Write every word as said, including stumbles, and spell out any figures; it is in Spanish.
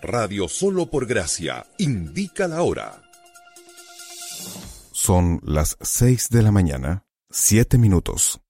Radio Solo por Gracia indica la hora. Son las seis de la mañana, siete minutos.